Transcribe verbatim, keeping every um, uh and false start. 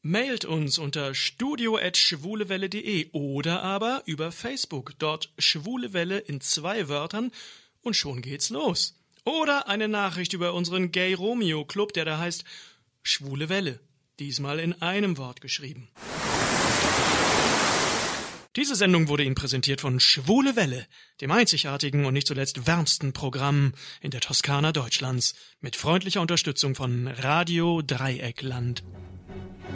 Mailt uns unter studio at schwulewelle punkt de oder aber über Facebook, dort Schwulewelle in zwei Wörtern und schon geht's los. Oder eine Nachricht über unseren Gay Romeo Club, der da heißt Schwule Welle, diesmal in einem Wort geschrieben. Diese Sendung wurde Ihnen präsentiert von Schwule Welle, dem einzigartigen und nicht zuletzt wärmsten Programm in der Toskana Deutschlands, mit freundlicher Unterstützung von Radio Dreieckland.